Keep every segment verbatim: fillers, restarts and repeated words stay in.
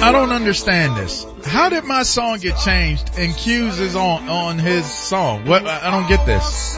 I don't understand this. How did my song get changed and Q's is on, on his song? What? I don't get this.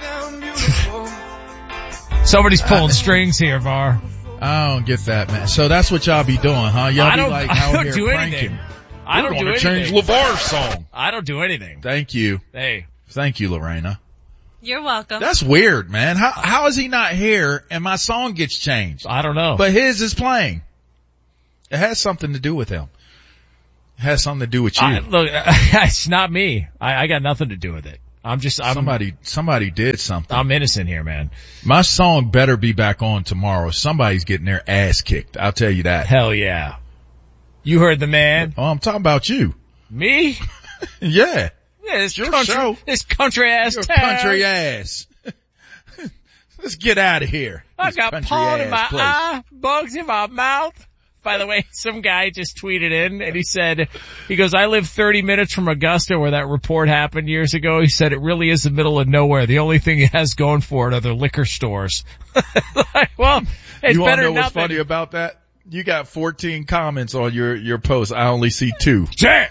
Somebody's pulling strings here, Var. I don't get that, man. So that's what y'all be doing, huh? Y'all I be don't, like I out don't here do pranking. anything. I don't We're do gonna anything. change LeVar's song. I don't do anything. Thank you. Hey. Thank you, Lorena. You're welcome. That's weird, man. How, how is he not here and my song gets changed? I don't know. But his is playing. It has something to do with him. It has something to do with you. I, look, it's not me. I, I got nothing to do with it. I'm just, I'm, somebody, somebody did something. I'm innocent here, man. My song better be back on tomorrow. Somebody's getting their ass kicked. I'll tell you that. Hell yeah. You heard the man. Oh, I'm talking about you. Me? Yeah. Yeah, this Your country, show. this country ass Your town. country ass. Let's get out of here. I This got country pollen in ass my place. eye, bugs in my mouth. By the way, some guy just tweeted in and he said, he goes, I live thirty minutes from Augusta where that report happened years ago. He said it really is the middle of nowhere. The only thing it has going for it are the liquor stores. Like, well, it's You want better to know than what's nothing. funny about that? You got fourteen comments on your, your post. I only see two. Damn!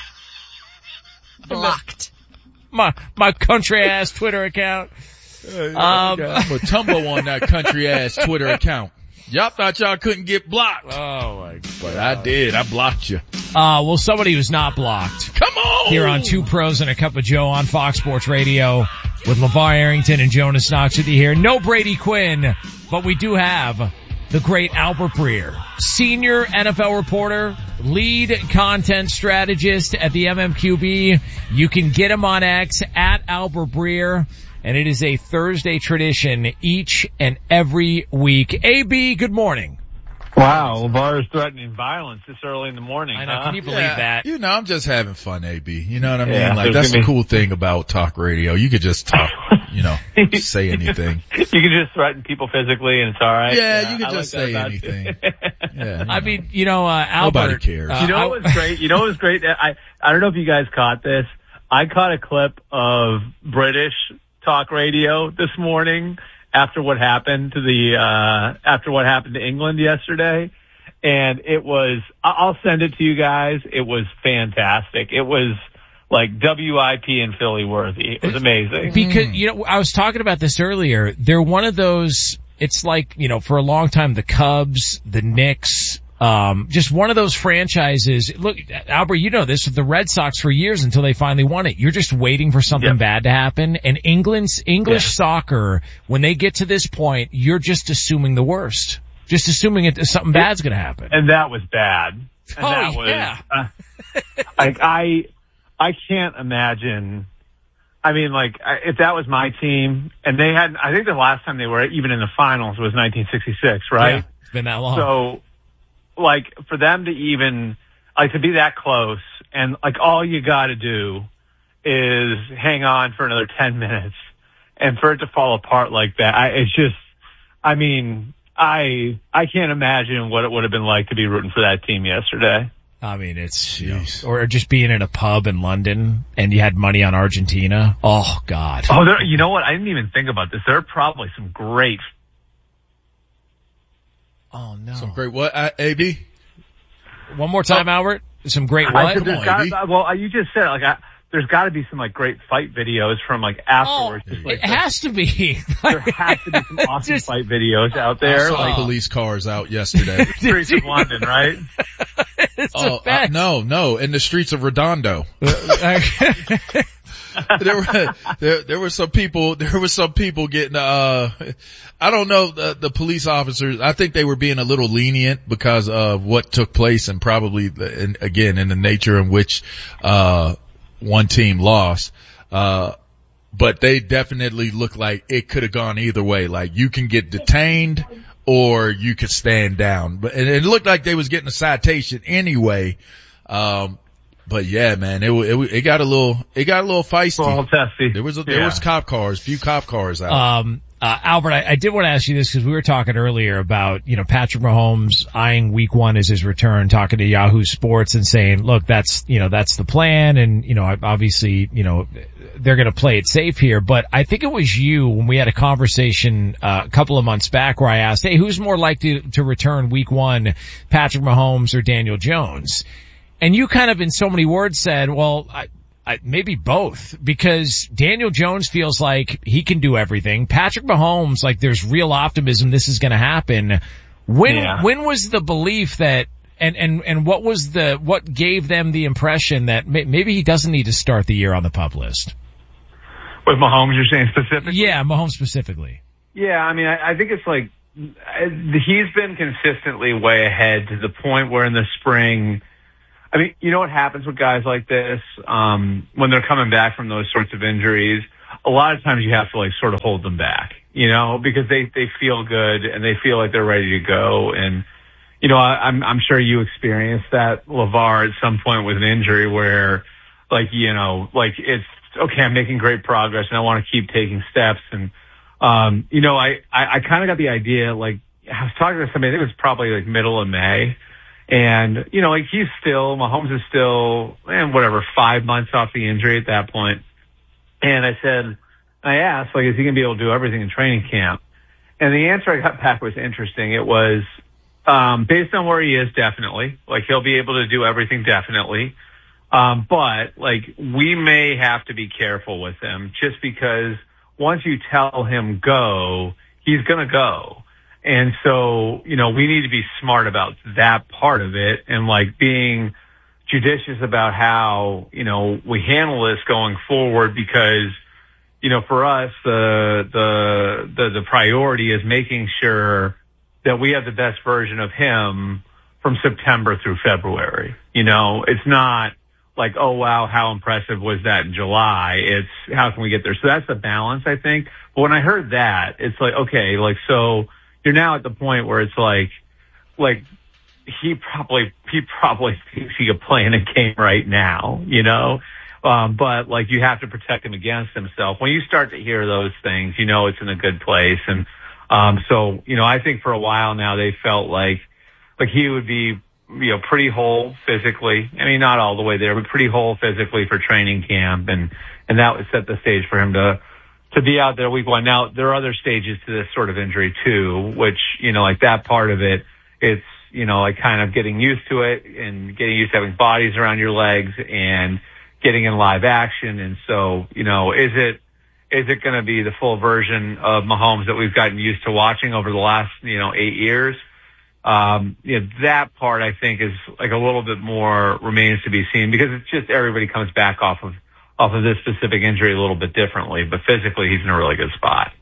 Blocked. My, my country ass Twitter account. Uh, Um, I'm gonna tumble on that country ass Twitter account. Y'all thought y'all couldn't get blocked. Oh my God. But I did. I blocked you. Uh, well, somebody who's not blocked. Come on! Here on Two Pros and a Cup of Joe on Fox Sports Radio with LeVar Arrington and Jonas Knox with you here. No Brady Quinn, but we do have the great Albert Breer, senior N F L reporter, lead content strategist at the M M Q B. You can get him on X at Albert Breer. And it is a Thursday tradition each and every week. A B, good morning. Wow, LeVar is threatening violence this early in the morning. I know, huh? can you believe Yeah, that? You know, I'm just having fun, A B. You know what I mean? Yeah, like, there's that's the gonna be- cool thing about talk radio. You could just talk, you know, say anything. You can just threaten people physically and it's alright. Yeah, you can I just like that say about anything. you. Yeah. I mean, you know, uh, Albert. Nobody cares. uh, You know what was great? You know what was great? I, I don't know if you guys caught this. I caught a clip of British talk radio this morning after what happened to the, uh, after what happened to England yesterday. And it was, I- I'll send it to you guys. It was fantastic. It was like W I P and Philly worthy. It was amazing. Because, you know, I was talking about this earlier. They're one of those, it's like, you know, for a long time, the Cubs, the Knicks, um, just one of those franchises. Look, Albert, you know this with the Red Sox for years until they finally won it. You're just waiting for something Yep. bad to happen. And England's, English Yeah. soccer, when they get to this point, you're just assuming the worst. Just assuming it, something bad's gonna happen. And that was bad. And Oh, that was, yeah. uh, like I, I can't imagine. I mean, like I- if that was my team, and they had, I think the last time they were even in the finals was nineteen sixty-six, right? Yeah, it's been that long. So, like for them to even, like to be that close, and like all you got to do is hang on for another ten minutes, and for it to fall apart like that, I, it's just, I mean. I I can't imagine what it would have been like to be rooting for that team yesterday. I mean, it's, you know, or just being in a pub in London and you had money on Argentina. Oh, God. Oh, there, you know what? I didn't even think about this. There are probably some great. Oh, no. Some great what, uh, A B? One more time, Albert. Some great I what? said there's on, got, Abby. well, you just said it, like I, there's got to be some like great fight videos from like afterwards. Oh, Just, like, it has to be. there has to be some awesome Just- fight videos out I there, saw like police cars out yesterday. streets of London, right? It's oh, the uh, best. no, no, in the streets of Redondo. there were there there were some people there were some people getting uh I don't know the, the police officers. I think they were being a little lenient because of what took place and probably the, and again in the nature in which uh one team lost. Uh but they definitely look like it could have gone either way. Like you can get detained or you could stand down. But and it looked like they was getting a citation anyway. Um But yeah, man, it, it it got a little it got a little feisty. Well, testy. There was a, there Yeah. was cop cars, few cop cars out. Um, Uh, Albert, I, I did want to ask you this because we were talking earlier about, you know, Patrick Mahomes eyeing week one as his return, talking to Yahoo Sports and saying, look, that's, you know, that's the plan. And, you know, obviously, you know, they're going to play it safe here. But I think it was you when we had a conversation uh, a couple of months back where I asked, hey, who's more likely to return week one, Patrick Mahomes or Daniel Jones? And you kind of in so many words said, well, I, I, maybe both, because Daniel Jones feels like he can do everything. Patrick Mahomes, like there's real optimism this is going to happen. When yeah. when was the belief that, and, and, and what was the, what gave them the impression that may, maybe he doesn't need to start the year on the PUP list? With Mahomes, you're saying specifically? Yeah, Mahomes specifically. Yeah, I mean, I, I think it's like, he's been consistently way ahead to the point where in the spring, I mean, you know what happens with guys like this, um, when they're coming back from those sorts of injuries, a lot of times you have to like sort of hold them back, you know, because they, they feel good and they feel like they're ready to go. And, you know, I, I'm, I'm sure you experienced that, LeVar, at some point with an injury where like, you know, like it's, okay, I'm making great progress and I want to keep taking steps. And, um, you know, I, I, I kind of got the idea, like I was talking to somebody, I think it was probably like middle of May. And, you know, like he's still, Mahomes is still, and whatever, five months off the injury at that point. And I said, I asked, like, is he going to be able to do everything in training camp? And the answer I got back was interesting. It was, um, based on where he is, definitely. Like, he'll be able to do everything, definitely. Um, but, like, we may have to be careful with him just because once you tell him go, he's going to go. And so, you know, we need to be smart about that part of it and like being judicious about how, you know, we handle this going forward because, you know, for us, the, the, the, the priority is making sure that we have the best version of him from September through February. You know, it's not like, oh, wow, how impressive was that in July? It's how can we get there? So that's the balance, I think. But when I heard that, it's like, okay, like, so, you're now at the point where it's like, like he probably, he probably thinks he could play in a game right now, you know? Um, but like you have to protect him against himself. When you start to hear those things, you know, it's in a good place. And, um, so, you know, I think for a while now they felt like, like he would be, you know, pretty whole physically. I mean, not all the way there, but pretty whole physically for training camp. And, and that would set the stage for him to, to be out there week one. Now, there are other stages to this sort of injury too, which, you know, like that part of it, it's, you know, like kind of getting used to it and getting used to having bodies around your legs and getting in live action. And so, you know, is it, is it going to be the full version of Mahomes that we've gotten used to watching over the last, you know, eight years? Um, you know, that part I think is like a little bit more remains to be seen because it's just everybody comes back off of off of this specific injury a little bit differently, but physically he's in a really good spot.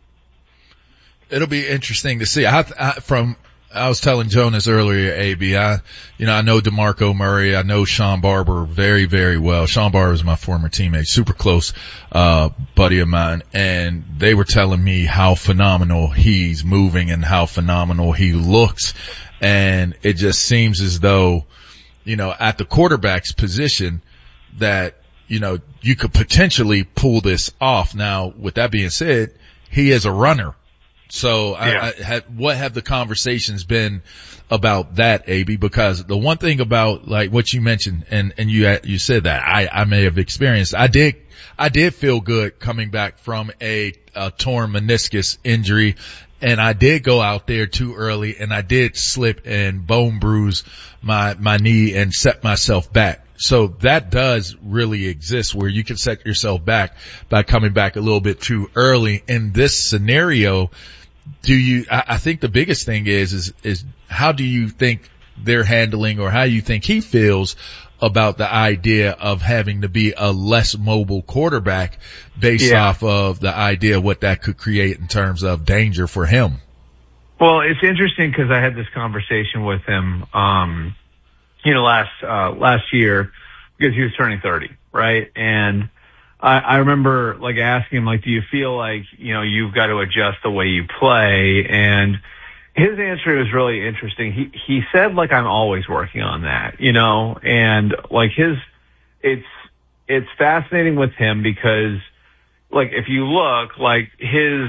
It'll be interesting to see. I, I, from, I was telling Jonas earlier, A B, I, you know, I know DeMarco Murray. I know Sean Barber very, very well. Sean Barber is my former teammate, super close, uh, buddy of mine. And they were telling me how phenomenal he's moving and how phenomenal he looks. And it just seems as though, you know, at the quarterback's position that, you know, you could potentially pull this off. Now, with that being said, he is a runner. So yeah. I, I had, what have the conversations been about that, A B? Because the one thing about like what you mentioned and, and you, you said that I, I may have experienced, I did, I did feel good coming back from a, a torn meniscus injury. And I did go out there too early and I did slip and bone bruise my, my knee and set myself back. So that does really exist where you can set yourself back by coming back a little bit too early. In this scenario, do you, I, I think the biggest thing is, is, is how do you think they're handling or how you think he feels about the idea of having to be a less mobile quarterback based yeah. off of the idea of what that could create in terms of danger for him? Well, it's interesting because I had this conversation with him, um, you know, last, uh, last year because he was turning thirty, right? And I, I remember like asking him, like, do you feel like, you know, you've got to adjust the way you play? And his answer was really interesting. He, he said, like, I'm always working on that, you know, and like his, it's, it's fascinating with him because like, if you look like his,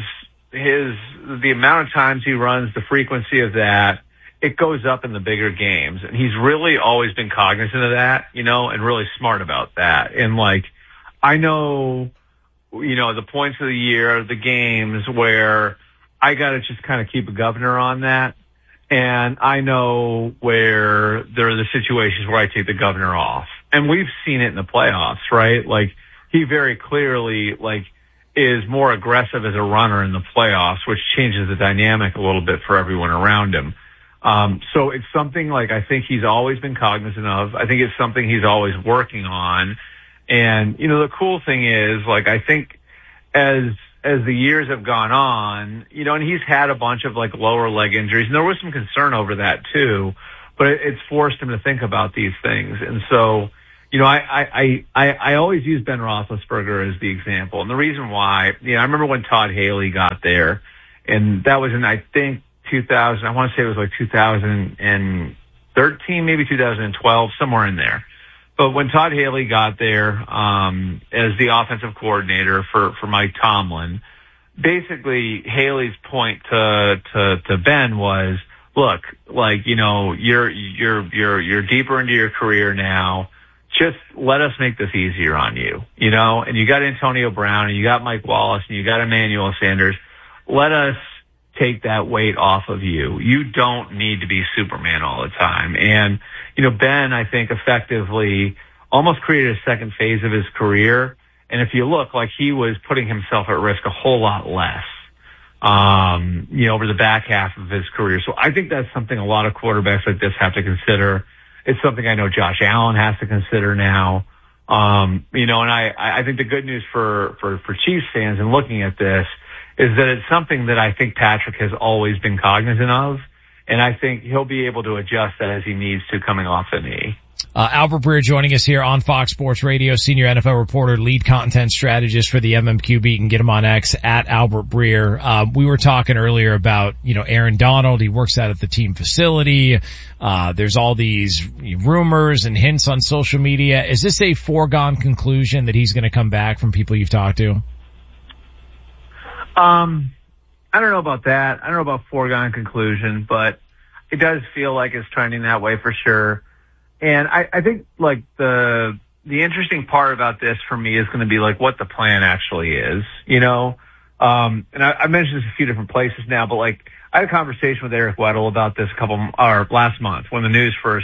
his, the amount of times he runs, the frequency of that, it goes up in the bigger games. And he's really always been cognizant of that, you know, and really smart about that. And like, I know, you know, the points of the year, the games where I got to just kind of keep a governor on that. And I know where there are the situations where I take the governor off. And we've seen it in the playoffs, right? Like, he very clearly, like, is more aggressive as a runner in the playoffs, which changes the dynamic a little bit for everyone around him. Um, so it's something like I think he's always been cognizant of. I think it's something he's always working on. And, you know, the cool thing is, like, I think as, as the years have gone on, you know, and he's had a bunch of like lower leg injuries, and there was some concern over that too, but it, it's forced him to think about these things. And so, you know, I, I, I, I always use Ben Roethlisberger as the example. And the reason why, you know, I remember when Todd Haley got there, and that was in, I think, two thousand, I want to say it was like two thousand thirteen, maybe two thousand twelve, somewhere in there. But when Todd Haley got there, um, as the offensive coordinator for, for Mike Tomlin, basically Haley's point to, to, to Ben was, look, like, you know, you're, you're, you're, you're deeper into your career now. Just let us make this easier on you, you know, and you got Antonio Brown and you got Mike Wallace and you got Emmanuel Sanders. Let us take that weight off of you. You don't need to be Superman all the time. And, you know, Ben, I think, effectively almost created a second phase of his career. And if you look, like, he was putting himself at risk a whole lot less, um, you know, over the back half of his career. So I think that's something a lot of quarterbacks like this have to consider. It's something I know Josh Allen has to consider now. Um, you know, and I, I think the good news for, for, for Chiefs fans in looking at this is that it's something that I think Patrick has always been cognizant of. And I think he'll be able to adjust that as he needs to coming off the knee. Uh, Albert Breer joining us here on Fox Sports Radio, senior N F L reporter, lead content strategist for the M M Q beat. You can get him on X at Albert Breer. Uh, we were talking earlier about, you know, Aaron Donald. He works out at the team facility. Uh, there's all these rumors and hints on social media. Is this a foregone conclusion that he's going to come back from people you've talked to? Um, I don't know about that. I don't know about foregone conclusion, but it does feel like it's trending that way for sure. And I, I think like the, the interesting part about this for me is going to be like what the plan actually is, you know? Um, and I, I mentioned this a few different places now, but like I had a conversation with Eric Weddle about this a couple, or last month when the news first,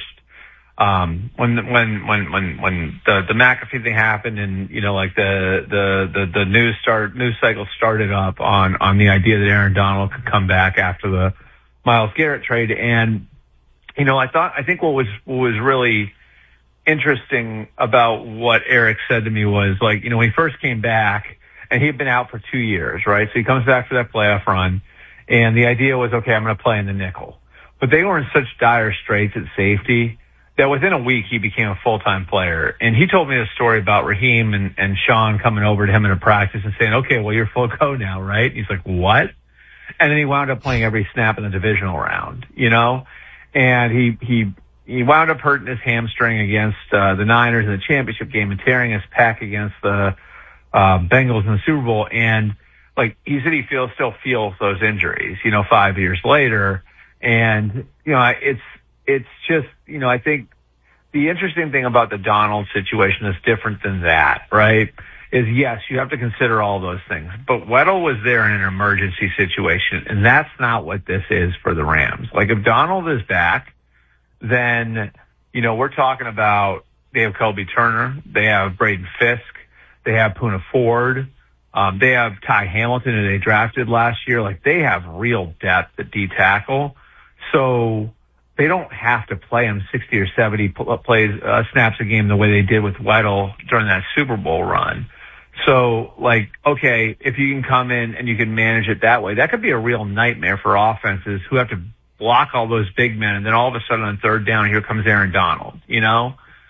um, when, when, when, when, when the, the McAfee thing happened and, you know, like the, the, the, the news start, news cycle started up on, on the idea that Aaron Donald could come back after the Myles Garrett trade. And, you know, I thought, I think what was, what was really interesting about what Eric said to me was like, you know, when he first came back and he had been out for two years, right? So he comes back for that playoff run and the idea was, okay, I'm going to play in the nickel, but they were in such dire straits at safety that within a week he became a full-time player. And he told me a story about Raheem and, and Sean coming over to him in a practice and saying, okay, well, you're full go now, right? He's like, what? And then he wound up playing every snap in the divisional round, you know? And he, he, he wound up hurting his hamstring against, uh, the Niners in the championship game and tearing his pec against the, uh, Bengals in the Super Bowl. And like, he said he feels, still feels those injuries, you know, five years later. And, you know, it's, it's just, you know, I think the interesting thing about the Donald situation is different than that, right? Is yes, you have to consider all those things, but Weddle was there in an emergency situation, and that's not what this is for the Rams. Like if Donald is back, then, you know, we're talking about they have Kobe Turner, they have Braden Fisk, they have Poona Ford, um, they have Ty Hamilton who they drafted last year. Like they have real depth at D tackle. So they don't have to play him sixty or seventy plays, uh, snaps a game the way they did with Weddle during that Super Bowl run. So, like, okay, if you can come in and you can manage it that way, that could be a real nightmare for offenses who have to block all those big men, and then all of a sudden on third down, here comes Aaron Donald, you know?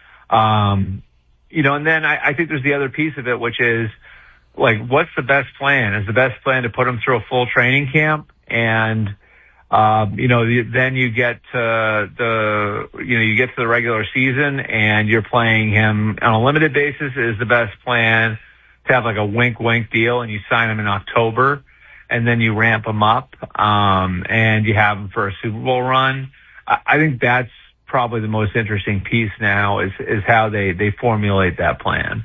Um, you know, and then I, I think there's the other piece of it, which is, like, what's the best plan? Is the best plan to put him through a full training camp and Um, you know, then you get to the, you know, you get to the regular season and you're playing him on a limited basis is the best plan to have like a wink wink deal and you sign him in October and then you ramp them up, um, and you have them for a Super Bowl run. I, I think that's probably the most interesting piece now is, is how they, they formulate that plan.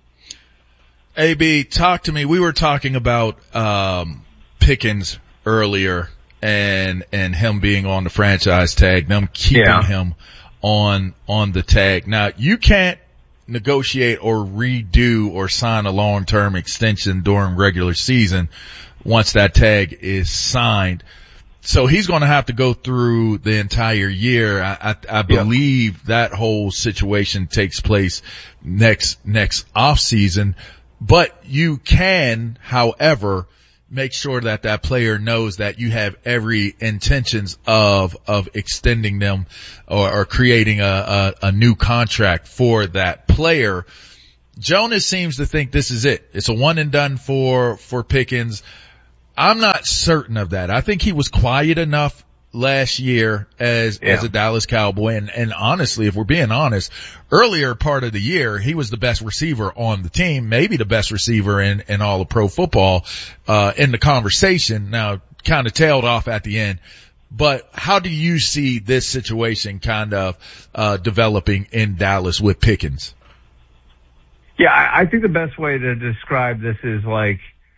A B, talk to me. We were talking about, um, Pickens earlier and, and him being on the franchise tag, them keeping yeah. him on, on the tag. Now you can't negotiate or redo or sign a long-term extension during regular season once that tag is signed. So he's going to have to go through the entire year. I, I, I believe yep. that whole situation takes place next, next off season, but you can, however, make sure that that player knows that you have every intentions of, of extending them or, or creating a, a, a new contract for that player. Jonas seems to think this is it. It's a one and done for, for Pickens. I'm not certain of that. I think he was quiet enough last year as, yeah. as a Dallas Cowboy. And, and honestly, if we're being honest, earlier part of the year, he was the best receiver on the team, maybe the best receiver in, in all of pro football, uh, in the conversation. Now, kind of tailed off at the end. But how do you see this situation kind of, uh, developing in Dallas with Pickens? Yeah, I, I think the best way to describe this is like,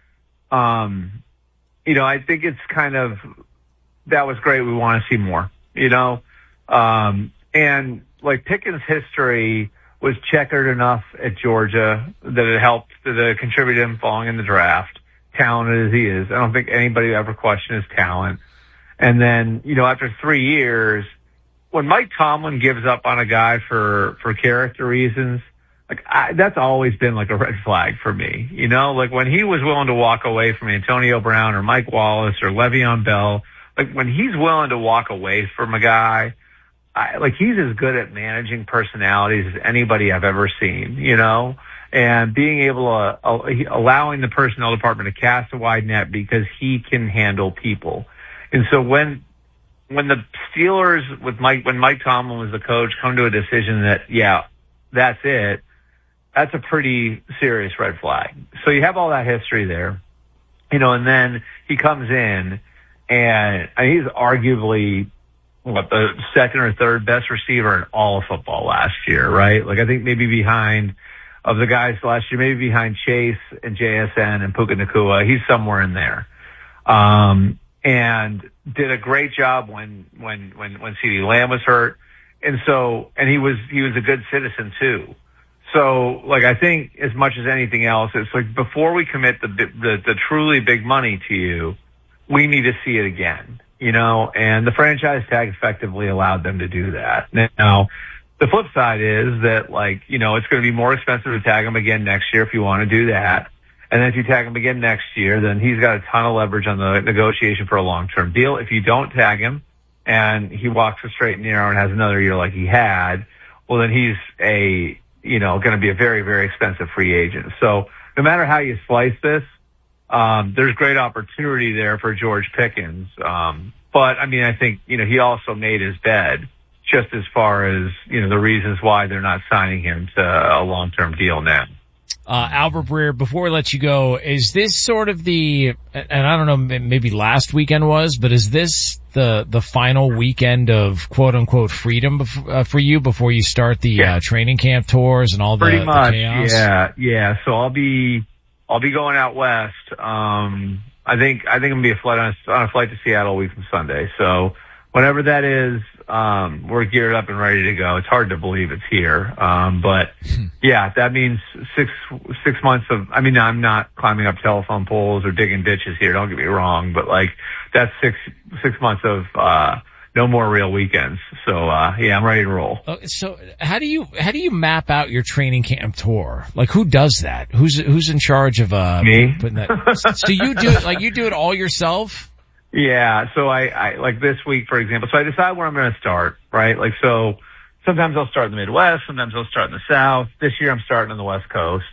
um, you know, I think it's kind of, that was great. We want to see more, you know, um, and like Pickens' history was checkered enough at Georgia that it helped, that it contributed him falling in the draft, talented as he is. I don't think anybody ever questioned his talent. And then, you know, after three years, when Mike Tomlin gives up on a guy for, for character reasons, like I, that's always been like a red flag for me, you know, like when he was willing to walk away from Antonio Brown or Mike Wallace or Le'Veon Bell, like when he's willing to walk away from a guy, I, like he's as good at managing personalities as anybody I've ever seen, you know, and being able to, uh, allowing the personnel department to cast a wide net because he can handle people. And so when, when the Steelers with Mike, when Mike Tomlin was the coach, come to a decision that, yeah, that's it, that's a pretty serious red flag. So you have all that history there, you know, and then he comes in and, and he's arguably what the second or third best receiver in all of football last year, right? Like I think maybe behind of the guys last year, maybe behind Chase and J S N and Puka Nacua, he's somewhere in there. Um, and did a great job when, when, when, when CeeDee Lamb was hurt. And so, and he was, he was a good citizen too. So, like, I think as much as anything else, it's like before we commit the, the, the truly big money to you, we need to see it again, you know, and the franchise tag effectively allowed them to do that. Now, the flip side is that, like, you know, it's going to be more expensive to tag him again next year if you want to do that. And then if you tag him again next year, then he's got a ton of leverage on the negotiation for a long-term deal. If you don't tag him and he walks a straight and narrow and has another year like he had, well, then he's a, you know, going to be a very, very expensive free agent. So no matter how you slice this, um, there's great opportunity there for George Pickens. Um, but I mean, I think, you know, he also made his bed just as far as, you know, the reasons why they're not signing him to a long-term deal now. Uh, Albert Breer, before we let you go, is this sort of the, and I don't know, maybe last weekend was, but is this the, the final weekend of quote unquote freedom bef- uh, for you before you start the, yeah. uh, training camp tours and all the, Pretty much, the chaos? Yeah, yeah. So I'll be, I'll be going out west. Um, I think, I think I'm gonna be a flight on a, on a flight to Seattle a week from Sunday. So whenever that is, um, we're geared up and ready to go. It's hard to believe it's here. Um, but yeah, that means six, six months of, I mean, I'm not climbing up telephone poles or digging ditches here. Don't get me wrong, but like that's six, six months of, uh, no more real weekends. So, uh, yeah, I'm ready to roll. So how do you, how do you map out your training camp tour? Like who does that? Who's, who's in charge of, uh, me? Putting that? So you do it, like you do it all yourself? Yeah, so I, I, like this week, for example, so I decide where I'm going to start, right? Like, so sometimes I'll start in the Midwest, sometimes I'll start in the South. This year I'm starting on the West Coast.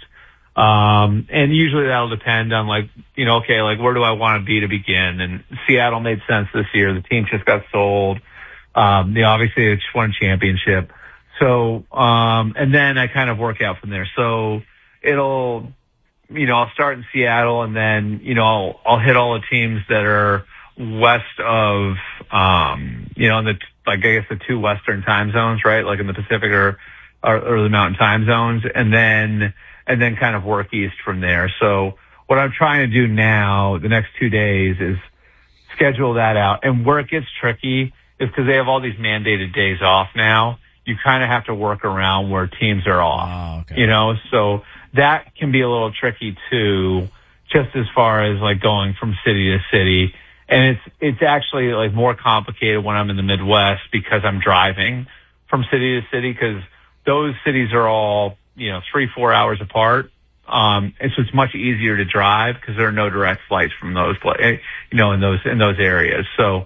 Um, and usually that'll depend on like, you know, okay, like where do I want to be to begin? And Seattle made sense this year. The team just got sold. Um, they obviously they just won a championship. So, um, and then I kind of work out from there. So it'll, you know, I'll start in Seattle, and then, you know, I'll, I'll hit all the teams that are west of, um, you know, in the, like, I guess the two Western time zones, right? Like in the Pacific or, or, or the Mountain time zones, and then, and then kind of work east from there. So what I'm trying to do now, the next two days, is schedule that out. And where it gets tricky is because they have all these mandated days off now. You kind of have to work around where teams are off, oh, okay. you know, so that can be a little tricky too, just as far as like going from city to city. And it's, it's actually like more complicated when I'm in the Midwest because I'm driving from city to city, because those cities are all, you know, three, four hours apart. Um, and so it's much easier to drive because there are no direct flights from those, you know, in those, in those areas. So,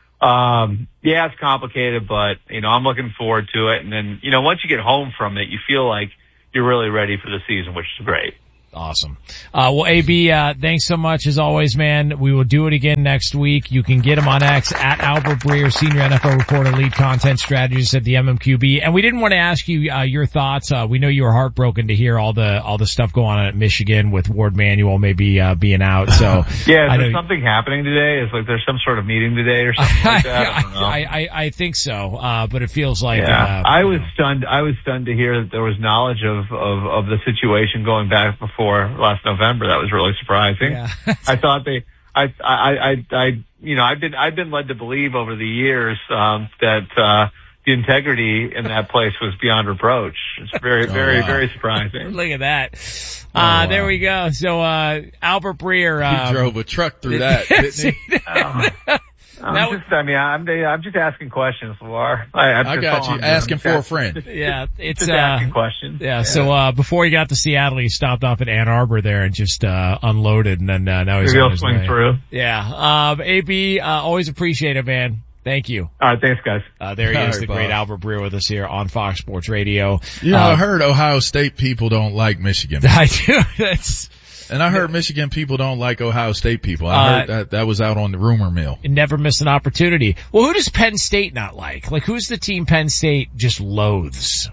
Um, yeah, it's complicated, but, you know, I'm looking forward to it. And then, you know, once you get home from it, you feel like you're really ready for the season, which is great. Awesome. Uh, well, A B, uh, thanks so much as always, man. We will do it again next week. You can get him on X at Albert Breer, senior N F L reporter, lead content strategist at the M M Q B. And we didn't want to ask you, uh, your thoughts. Uh, we know you were heartbroken to hear all the, all the stuff going on at Michigan with Ward Manuel maybe, uh, being out. So. Yeah, is I there know, something happening today? Is like there's some sort of meeting today or something like that? I, don't know. I, I, I think so. Uh, but it feels like, yeah. uh, I was know. stunned. I was stunned to hear that there was knowledge of, of, of the situation going back before last November. That was really surprising. Yeah. I thought they, I, I, I, I, you know, I've been, I've been led to believe over the years, um, that, uh, the integrity in that place was beyond reproach. It's very, oh, very, wow. very surprising. Look at that. Oh, Uh, wow. there we go. So, uh, Albert Breer, He um, drove a truck through that, didn't he? Oh. I'm That just, I mean, I'm, I'm just asking questions, Lamar. I, I'm I just got all you. I'm doing. Asking Just for a asking- friend. yeah, it's, Just uh, asking questions. yeah, so, uh, before he got to Seattle, he stopped off at Ann Arbor there and just, uh, unloaded, and then, uh, now he's Maybe on I'll his swing way. through. Yeah, um, A B, uh, always appreciate it, man. Thank you. All right, thanks, guys. Uh, there he All is, right, the Bob. great Albert Breer with us here on Fox Sports Radio. You know, Uh, I heard Ohio State people don't like Michigan. I do, that's, And I heard Michigan people don't like Ohio State people. I Uh, heard that that was out on the rumor mill. never miss an opportunity. Well, who does Penn State not like? Like, who's the team Penn State just loathes?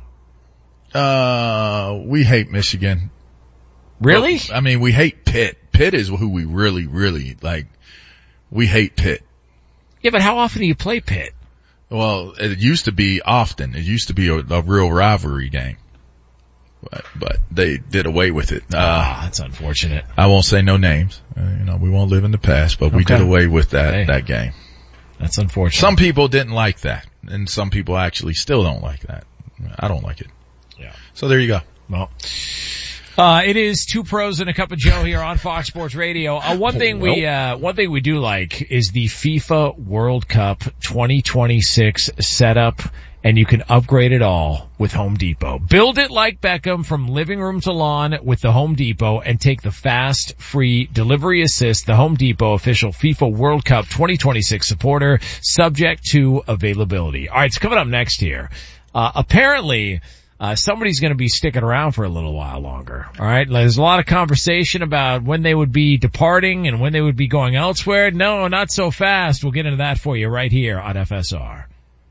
Uh, we hate Michigan. Really? I mean, we hate Pitt. Pitt is who we really, really like. We hate Pitt. Yeah, but how often do you play Pitt? Well, it used to be often. It used to be a, a real rivalry game. But, but they did away with it. Uh, Ah, that's unfortunate. I won't say no names. Uh, you know, we won't live in the past, but we Okay. did away with that, Hey. that game. That's unfortunate. Some people didn't like that, and some people actually still don't like that. I don't like it. Yeah. So there you go. Well, uh, it is Two Pros and a Cup of Joe here on Fox Sports Radio. Uh, one thing we, uh, one thing we do like is the FIFA World Cup twenty twenty-six setup, and you can upgrade it all with Home Depot. Build it like Beckham from living room to lawn with the Home Depot, and take the fast, free delivery assist, the Home Depot official FIFA World Cup twenty twenty-six supporter, subject to availability. All right, it's coming up next here. Uh, apparently, Uh, somebody's going to be sticking around for a little while longer. All right. There's a lot of conversation about when they would be departing and when they would be going elsewhere. No, not so fast. We'll get into that for you right here on F S R.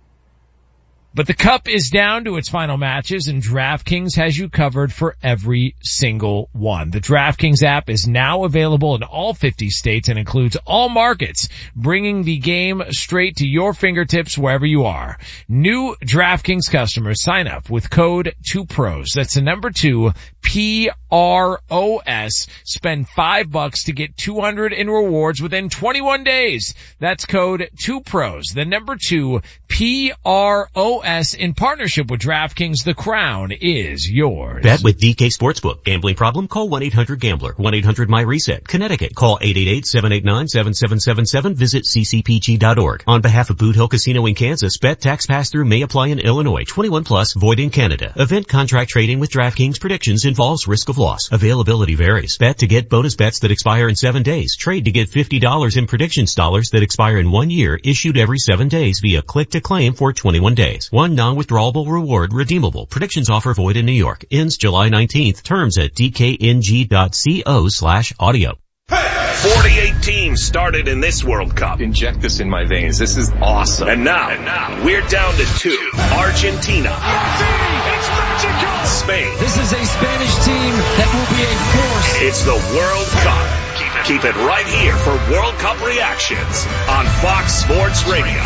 But the Cup is down to its final matches, and DraftKings has you covered for every single one. The DraftKings app is now available in all fifty states and includes all markets, bringing the game straight to your fingertips wherever you are. New DraftKings customers sign up with code two pros. That's the number two, P R O S. Spend five bucks to get two hundred in rewards within twenty-one days. That's code two pros. The number two, P R O S, in partnership with DraftKings. The crown is yours. Bet with D K Sportsbook. Gambling problem? Call one eight hundred gambler. one eight hundred my reset. Connecticut. Call eight eight eight, seven eight nine, seven seven seven seven. Visit c c p g dot org. On behalf of Boot Hill Casino in Kansas, bet tax pass-through may apply in Illinois. twenty-one plus, void in Canada. Event contract trading with DraftKings predictions involves risk of loss. Availability varies. Bet to get bonus bets that expire in seven days. Trade to get fifty dollars in predictions dollars that expire in one year, issued every seven days via click-to-claim for twenty-one days. One non-withdrawable reward redeemable. Predictions offer void in New York. Ends July nineteenth. Terms at d k n g dot co slash audio. forty-eight teams started in this World Cup. Inject this in my veins. This is awesome. And now, and now we're down to two. Argentina. It's magical. Spain. This is a Spanish team that will be a force. It's the World Cup. Keep it, keep it right here for World Cup reactions on Fox Sports Radio.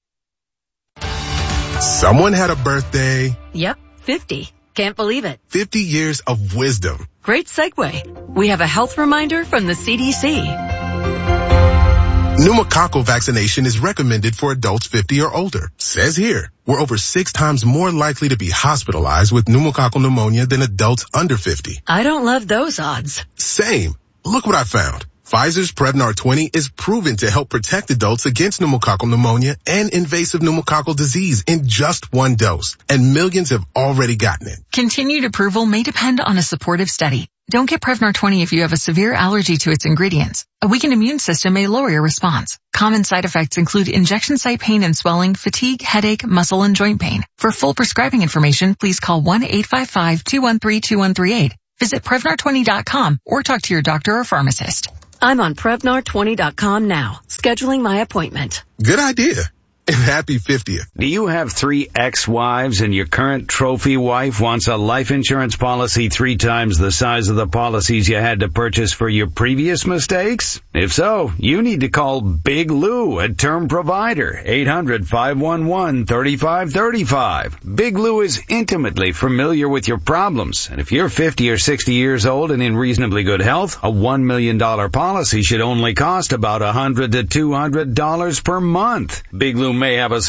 Someone had a birthday. Yep, fifty. Can't believe it. fifty years of wisdom. Great segue. We have a health reminder from the C D C. Pneumococcal vaccination is recommended for adults fifty or older. Says here, we're over six times more likely to be hospitalized with pneumococcal pneumonia than adults under fifty. I don't love those odds. Same. Look what I found. Pfizer's Prevnar twenty is proven to help protect adults against pneumococcal pneumonia and invasive pneumococcal disease in just one dose. And millions have already gotten it. Continued approval may depend on a supportive study. Don't get Prevnar twenty if you have a severe allergy to its ingredients. A weakened immune system may lower your response. Common side effects include injection site pain and swelling, fatigue, headache, muscle, and joint pain. For full prescribing information, please call one eight five five, two one three, two one three eight. Visit Prevnar twenty dot com or talk to your doctor or pharmacist. I'm on Prevnar twenty dot com now, scheduling my appointment. Good idea. And happy fiftieth. Do you have three ex-wives and your current trophy wife wants a life insurance policy three times the size of the policies you had to purchase for your previous mistakes? If so, you need to call Big Lou, a term provider, eight hundred, five one one, three five three five. Big Lou is intimately familiar with your problems, and if you're fifty or sixty years old and in reasonably good health, a one million dollars policy should only cost about one hundred to two hundred dollars per month. Big Lou may have a